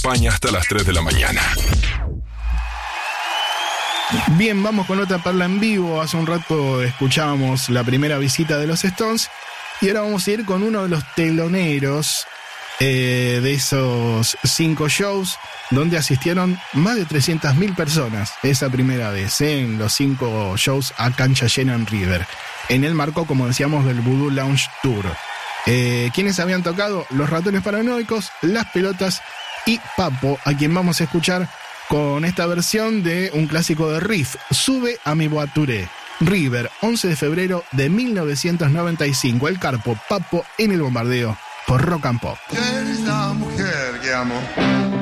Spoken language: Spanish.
acompaña hasta las 3 de la mañana. Bien, vamos con otra perla en vivo. Hace un rato escuchábamos la primera visita de los Stones y ahora vamos a ir con uno de los teloneros de esos 5 shows donde asistieron más de 300.000 personas esa primera vez, en los 5 shows a cancha llena en River, en el marco, como decíamos, del Voodoo Lounge Tour. ¿Quiénes habían tocado? Los Ratones Paranoicos, Las Pelotas y Papo, a quien vamos a escuchar con esta versión de un clásico de Riff, Sube a mi Voiture. River, 11 de febrero de 1995. El Carpo, Papo en el bombardeo por Rock and Pop. Es la mujer que amo.